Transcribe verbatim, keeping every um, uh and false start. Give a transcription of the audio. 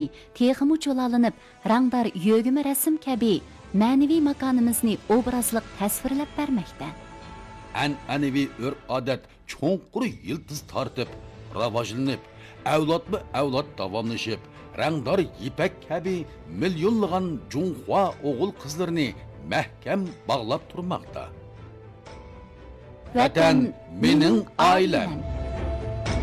texmi cho'lalinib, rangdor yögimi rasm kabi ma'naviy makonimizni obrazliq tasvirlab bermoqda. An'anaviy urf-odat cho'nqur yildiz tortib, rivojlanib, avlodma avlod davomlashib, rangdor ipak kabi millionlagan Junxua o'g'il qizlarini mahkam bog'lab turmoqda. Vatan mening oilam.